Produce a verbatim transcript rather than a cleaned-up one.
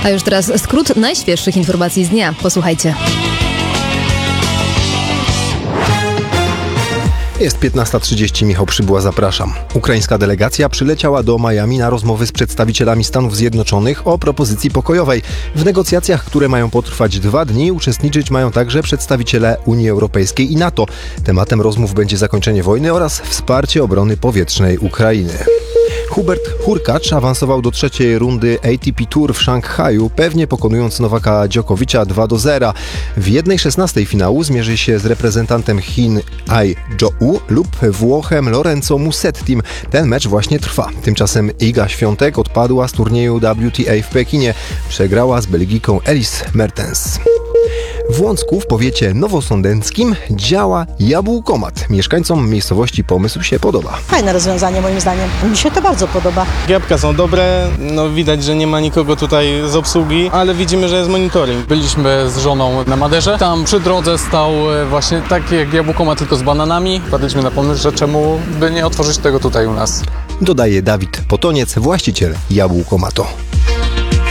A już teraz skrót najświeższych informacji z dnia. Posłuchajcie. Jest piętnasta trzydzieści, Michał Przybyła, zapraszam. Ukraińska delegacja przyleciała do Miami na rozmowy z przedstawicielami Stanów Zjednoczonych o propozycji pokojowej. W negocjacjach, które mają potrwać dwa dni, uczestniczyć mają także przedstawiciele Unii Europejskiej i NATO. Tematem rozmów będzie zakończenie wojny oraz wsparcie obrony powietrznej Ukrainy. Hubert Hurkacz awansował do trzeciej rundy A T P Tour w Szanghaju, pewnie pokonując Nowaka Djokovic'a dwa do zera. W jednej szesnastej finału zmierzy się z reprezentantem Chin Ai Zhou lub Włochem Lorenzo Musettim. Ten mecz właśnie trwa. Tymczasem Iga Świątek odpadła z turnieju W T A w Pekinie. Przegrała z Belgijką Elise Mertens. W Łącku w powiecie nowosądeckim działa jabłkomat. Mieszkańcom miejscowości pomysł się podoba. Fajne rozwiązanie moim zdaniem. Mi się to bardzo podoba. Jabłka są dobre, no widać, że nie ma nikogo tutaj z obsługi, ale widzimy, że jest monitoring. Byliśmy z żoną na Maderze. Tam przy drodze stał właśnie taki jak jabłkomat, tylko z bananami. Wpadliśmy na pomysł, że czemu by nie otworzyć tego tutaj u nas. Dodaje Dawid Potoniec, właściciel jabłkomatu.